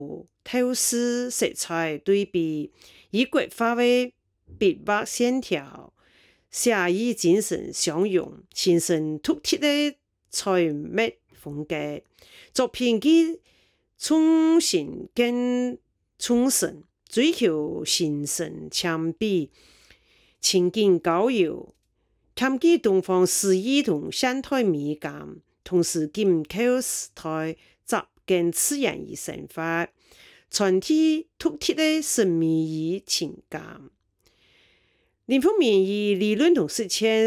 透视色彩对比，以国画为笔画线条，写意精神相融，形成独特的彩墨风格。作品嘅创新更创新，追求形神强笔，情景高摇，兼具东方诗意同现代美感，同时紧扣时代杂跟自然的生活，传递独特的神秘与情感。另一方面，以理论同实践